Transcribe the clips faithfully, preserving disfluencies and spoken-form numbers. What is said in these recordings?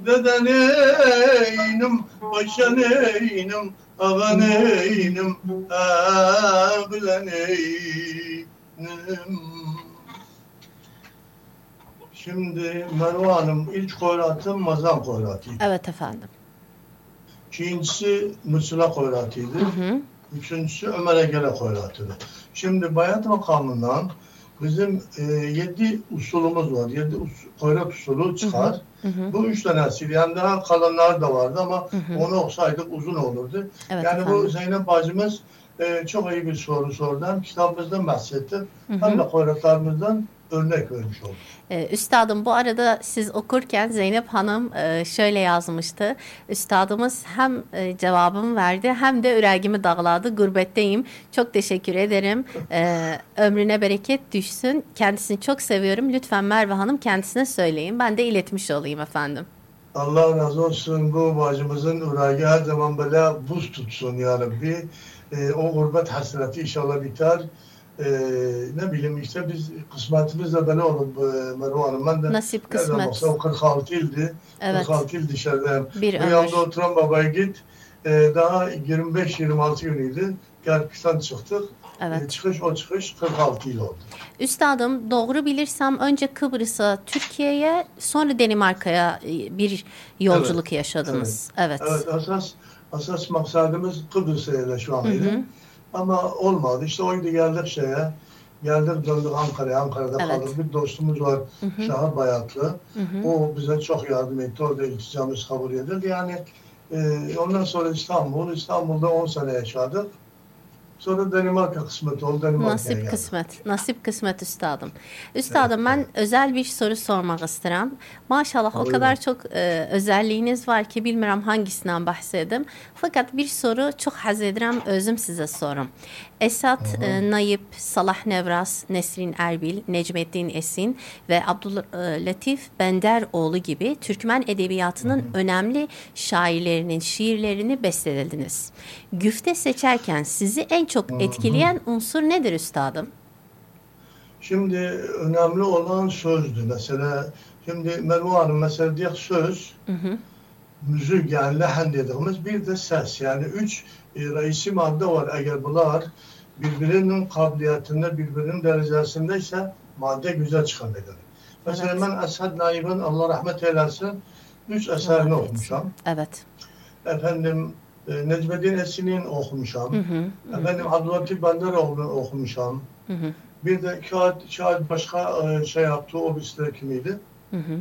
Dedeneynim, başaneynim, ağaneynim, ağlaneynim. Şimdi Merve Hanım ilk koyratım Mazan koyratıydı. Evet efendim. İkincisi Mısır'a koyratıydı. Hı hı. Üçüncüsü Ömer Ege'le koyratıydı. Şimdi bayat makamından bizim e, yedi usulümüz var. Yedi us koyrat usulü çıkar. Hı hı. Bu üç tanesi. Yani daha kalanlar da vardı ama hı hı. onu okusaydık uzun olurdu. Evet, yani efendim. Bu Zeynep bacımız e, çok iyi bir soru sordu. Hem kitabımızdan bahsetti. Hı hı. Hem de koyratlarımızdan örnek vermiş olduk. Ee, Üstadım bu arada siz okurken Zeynep Hanım e, şöyle yazmıştı. Üstadımız hem e, cevabımı verdi hem de ürəgimi dağladı. Gurbetteyim. Çok teşekkür ederim. Ee, ömrüne bereket düşsün. Kendisini çok seviyorum. Lütfen Merve Hanım kendisine söyleyin. Ben de iletmiş olayım efendim. Allah razı olsun. Bu bacımızın ürəgi her zaman böyle buz tutsun ya Rabbi. E, o gurbet hasreti inşallah biter. Ee, ne bileyim işte biz kısmetimiz de böyle olur Merve Hanım. Ben de nasip kısmet. O kırk altı ildi. Evet. kırk altı yıl dışarıdayım. Bir Bu yanımda oturan babaya git. E, daha yirmi beş yirmi altı günüydü. Gerçekten çıktık. Evet. E, çıkış o çıkış kırk altı yıl oldu. Üstadım doğru bilirsem önce Kıbrıs'a, Türkiye'ye sonra Danimarka'ya bir yolculuk evet. yaşadınız. Evet. Evet. Evet. Asas, asas maksadımız Kıbrıs'a yerleşmeydi. Ama olmadı. İşte oydu geldik şeye. Geldik döndük Ankara'ya. Ankara'da evet. kaldık. Bir dostumuz var. Hı hı. Şahap Bayatlı. Hı hı. O bize çok yardım etti. Orada ilticamız kabul edildi. Yani e, ondan sonra İstanbul. İstanbul'da on sene yaşadık. Sonra Danimarka kısmet oldu. Nasip geldi. kısmet. Nasip kısmet üstadım. Üstadım evet, ben evet. özel bir soru sormak istedim. Maşallah Tabii o kadar mi? çok e, özelliğiniz var ki bilmiyorum hangisinden bahsedim. Fakat bir soru çok haz ederim özüm size sorum. Esat e, Nayip, Salah Nevras, Nesrin Erbil, Necmettin Esin ve Abdüllatif Benderoğlu gibi Türkmen edebiyatının Hı-hı. önemli şairlerinin şiirlerini bestelediniz. Güfte seçerken sizi en çok Hı-hı. etkileyen unsur nedir üstadım? Şimdi önemli olan sözdü. Mesela şimdi Merve Hanım mesela diyor söz, Hı-hı. müzik yani lehen dediğimiz bir de ses. Yani üç e, reisi madde var. Eğer bunlar birbirinin kabiliyetinde, birbirinin derecesindeyse madde güzel çıkabilir. Mesela evet. ben Esad Naib'in Allah rahmet eylesin üç eserini Allah okumuşam. Evet. Efendim e, Necmettin Esin'in okumuşam. Hı hı, hı. Efendim Abdüllatif Benderoğlu'nu okumuşam. Hı hı. Bir de kağıt, kağıt başka e, şey yaptı, o birisi kimiydi? Hı hı.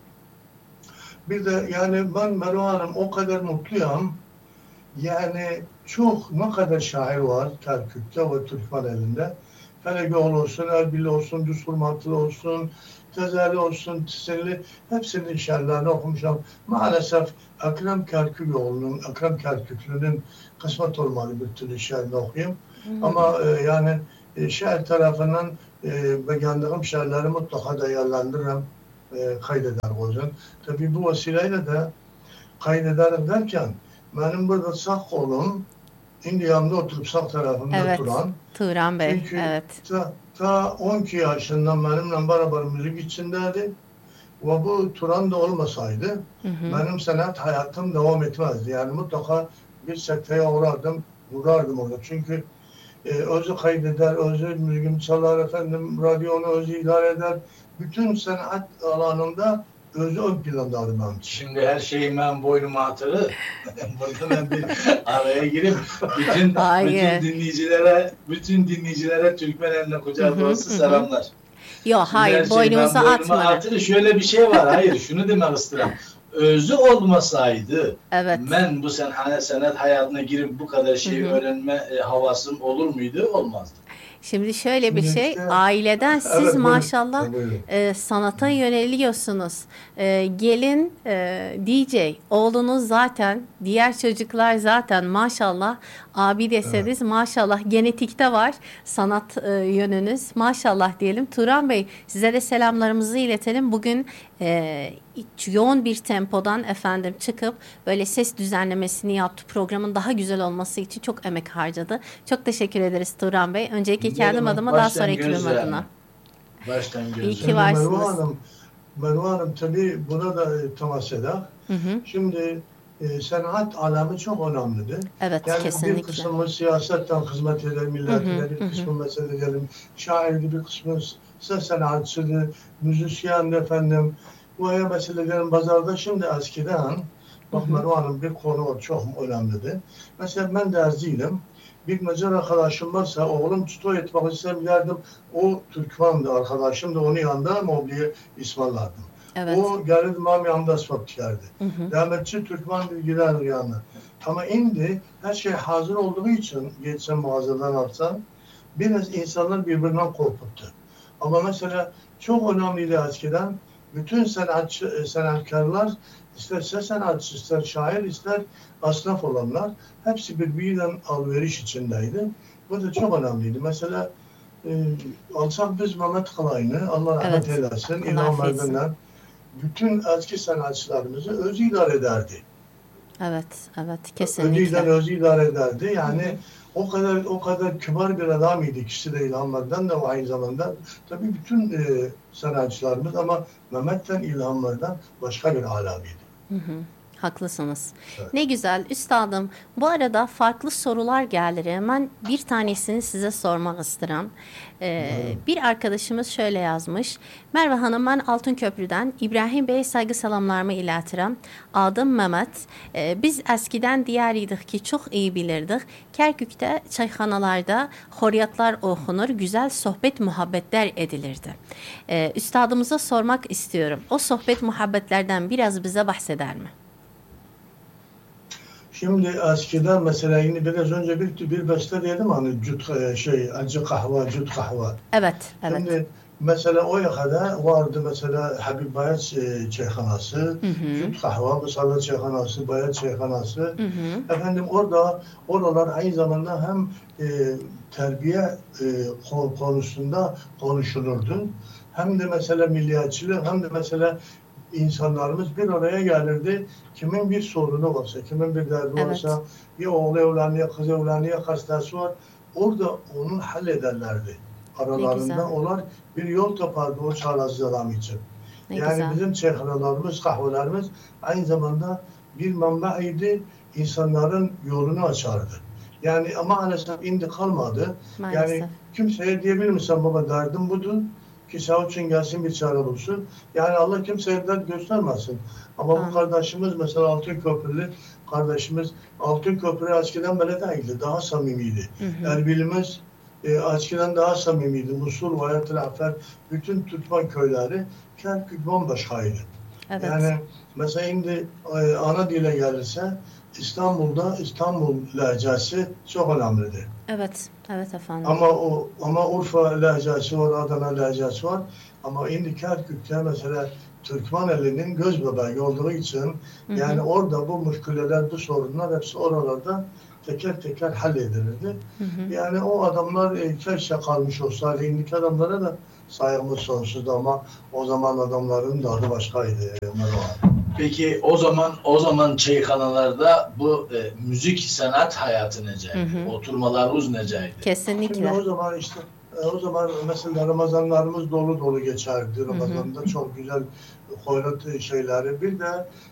Bir de yani ben Merve Hanım o kadar mutluyum. Yani çok ne kadar şair var Kerkük'te ve Türkmen elinde. Felegoğlu olsun, Erbil olsun, Düsturmatlı olsun, Tezeli olsun, Tiselli hepsinin şiirlerini okumuşum. Maalesef Ekrem Kerkükoğlu'nun, Ekrem Kerküklü'nün kısmet olmalı bir türlü şiirini okuyayım. Hı hı. Ama e, yani e, şair tarafından e, beğendiğim şiirleri mutlaka değerlendiririm, e, kaydeder olacağım. Tabii bu vesileyle de kaydederim derken benim burada sağ kolum şimdi yanımda oturup sağ tarafımda evet, Turan. Turan Bey. Çünkü evet. ta, ta on iki yaşından benimle beraber müzik içindeydi. Ve bu Turan da olmasaydı hı hı. benim sanat hayatım devam etmezdi. Yani mutlaka bir sekteye uğrardım, uğrardım orada. Çünkü e, özü kaydeder, özü müziğimi çalar efendim, radyonu özü idare eder. Bütün sanat alanında özü ön planda adım. Şimdi her şeyi ben boynuma atırı. Burada ben bir araya girip bütün, bütün dinleyicilere, bütün dinleyicilere Türkmen eline kucak dolusu selamlar. Yok hayır boynunuza atma. Şöyle bir şey var. Hayır şunu demek istedim. Özü olmasaydı evet. ben bu sen sanat hayatına girip bu kadar şey hı hı. öğrenme e, havasım olur muydu? Olmazdı. Şimdi şöyle bir şey, işte, aileden siz evet, maşallah e, sanata yöneliyorsunuz. E, gelin e, D J, oğlunuz zaten, diğer çocuklar zaten maşallah abi deseniz evet. maşallah genetikte var sanat e, yönünüz. Maşallah diyelim. Turan Bey size de selamlarımızı iletelim. Bugün e, yoğun bir tempodan efendim çıkıp böyle ses düzenlemesini yaptı. Programın daha güzel olması için çok emek harcadı. Çok teşekkür ederiz Turan Bey. Öncelikle kendim adıma daha sonra ekibim adına. Baştan gözle. İyi ki varsınız. Hanım, Merve Hanım tabii buna da e, temas eder. Hı hı. Şimdi e, sanat alemi çok önemlidir. Evet, Yani kesinlikle. bir kısmı siyasetten hizmet eder milletine, Hı hı, bir hı hı. kısmı mesela diyelim şairdi, bir kısmı ses sanatçıdır, müzisyen efendim. Veya mesela diyelim pazarda şimdi eskiden, Hı bak hı. Merve Hanım bir konu var, çok önemlidir. Mesela ben derziydim. Bir Macar arkadaşım varsa oğlum tuto etmek istem derdim. O Türkmen'di arkadaşım da onun yanında mobilya ısmarlardım. Evet. O gelirdi benim yanımda asfalt çıkardı. Hı hı. Rahmetçi Türkmen bilgiler yanına. Ama indi her şey hazır olduğu için geçsen mağazadan alsan biraz insanlar birbirinden korkuttu. Ama mesela çok önemliydi eskiden bütün sanatçı, sanatkarlar ister ses sanatçı, ister şair, ister esnaf olanlar hepsi birbiriyle alveriş içindeydi. Bu da çok önemliydi. Mesela e, alsak biz Mehmet Kalay'ını Allah rahmet Evet. eylesin, Allah İlham affetsin. Merdan'la bütün eski sanatçılarımızı özü idare ederdi. Evet, evet, Özüden kesinlikle. özü idare ederdi. Hı Yani hı. o kadar o kadar kibar bir adam idi. İkisi de İlham Merdan da aynı zamanda. Tabii bütün e, sanatçılarımız ama Mehmet'ten İlham Merdan başka bir alemiydi. Hı hı. Haklısınız. Evet. Ne güzel üstadım. Bu arada farklı sorular gelir. Hemen bir tanesini size sormak istedim. Ee, Buyurun. bir arkadaşımız şöyle yazmış. Merve Hanım, ben Altınköprü'den İbrahim Bey'e saygı selamlarımı iletirim. Adım Mehmet. Ee, biz eskiden diyarıydık ki çok iyi bilirdik. Kerkük'te çayxanalarda horiyatlar okunur, güzel sohbet muhabbetler edilirdi. Ee, üstadımıza sormak istiyorum. O sohbet muhabbetlerden biraz bize bahseder mi? Şimdi eskiden mesela yine biraz önce bir bir beste dedim hani cüt e, şey acı kahve, cüt kahve. Evet, evet. Şimdi mesela o yakada vardı mesela Habib Bayat e, çayxanası, Hı hı. Cüt kahve, Mısırlı çayxanası, Bayat çayxanası. Hı hı. Efendim orada oralar aynı zamanda hem e, terbiye e, konusunda konuşulurdu. Hem de mesela milliyetçilik hem de mesela insanlarımız bir araya gelirdi. Kimin bir sorunu varsa, kimin bir derdi Evet. varsa, ya oğlu evleniyor, kız evleniyor, hastası var. Orada onu hallederlerdi. Ne Aralarında güzel. onlar bir yol tapardı o çaresiz adam için. Ne Yani güzel. bizim çehrelerimiz, kahvelerimiz aynı zamanda bir manbaıydı, insanların yolunu açardı. Yani ama maalesef indi kalmadı. Maalesef. Yani kimseye diyebilir misin baba derdim budur ki sağ için gelsin bir çare bulsun. Yani Allah kimseye dert göstermesin. Ama Amin. bu kardeşimiz mesela Altınköprülü kardeşimiz Altınköprü eskiden böyle değildi. Daha samimiydi. Hı hı. Erbilimiz e, eskiden daha samimiydi. Musul, Vayatul Afer, bütün Türkmen köyleri Kerkük bambaşkaydı. Evet. Yani mesela şimdi e, ana dile gelirse İstanbul'da İstanbul lehçesi çok önemlidir. Evet. Evet efendim. Ama o ama Urfa lehçesi var, Adana lehçesi var. Ama şimdi Kerkük'te mesela Türkmen elinin göz bebeği olduğu için Hı hı. yani orada bu müşküleler, bu sorunlar hepsi oralarda teker teker halledilirdi. Hı hı. Yani o adamlar e, keşke kalmış olsaydı. Şimdiki adamlara da saygımız sonsuzdu ama o zaman adamların da adı başkaydı. Merhaba. Peki o zaman o zaman çayxanalarda bu e, müzik sanat hayatı necaydı? Hı hı. Oturmalarınız necaydı? Şimdi Kesinlikle. o zaman işte e, o zaman mesela Ramazanlarımız dolu dolu geçerdi. Ramazan'da çok güzel hoyrat şeyleri. Bir de